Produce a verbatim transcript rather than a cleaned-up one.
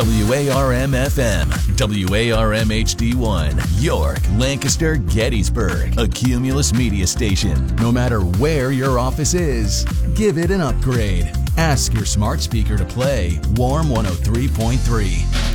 W A R M F M, W A R M H D one, York, Lancaster, Gettysburg, a Cumulus media station. No matter where your office is, give it an upgrade. Ask your smart speaker to play Warm one oh three point three.